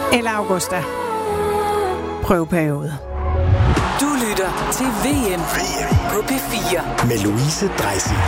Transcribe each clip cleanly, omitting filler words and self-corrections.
eller Augusta. Prøveperiode. Du lytter til VM på P4 med Louise Dreisig.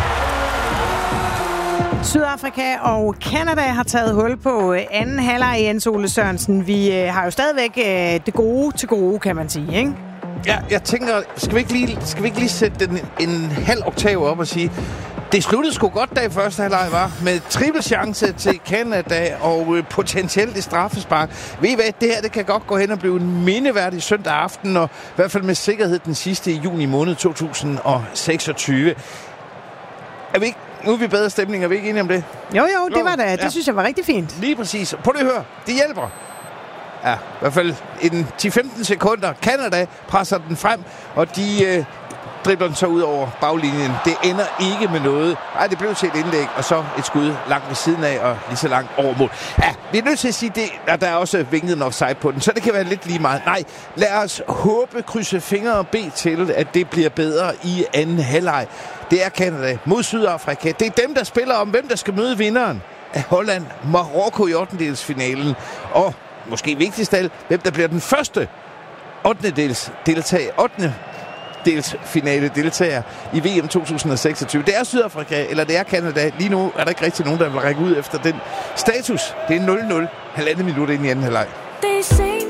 Sydafrika og Canada har taget hul på anden halvleg, Jens Ole Sørensen. Vi har jo stadigvæk det gode til gode, kan man sige, ikke? Ja, jeg tænker, skal vi ikke lige sætte den en halv oktav op og sige, det sluttede sgu godt, da i første halvleg var, med triple chance til Canada og potentielt i straffespark. Ved I hvad, det her det kan godt gå hen og blive en mindeværdig søndag aften, og i hvert fald med sikkerhed den sidste i juni måned 2026. Er vi ikke, nu er vi bedre stemning, er vi ikke enige om det? Jo, det var da. Det synes jeg var rigtig fint. Lige præcis. Prøv lige at høre, det hjælper. Ja, i hvert fald i 10-15 sekunder. Canada presser den frem, og de dribler den så ud over baglinjen. Det ender ikke med noget. Ej, det blev til et indlæg, og så et skud langt ved siden af, og lige så langt over mål. Ja, vi er nødt til at sige det, at der er også vinket en offside på den, så det kan være lidt lige meget. Nej, lad os håbe, krydse fingre og bede til, at det bliver bedre i anden halvleg. Det er Canada mod Sydafrika. Det er dem, der spiller om, hvem der skal møde vinderen af Holland-Marokko i 8. Og måske vigtigst af alt, hvem der bliver den første 8. finale deltager i VM 2026. Det er Sydafrika, eller det er Canada. Lige nu er der ikke rigtig nogen, der vil række ud efter den status. Det er 0-0, halvandet minut ind i anden halvleg.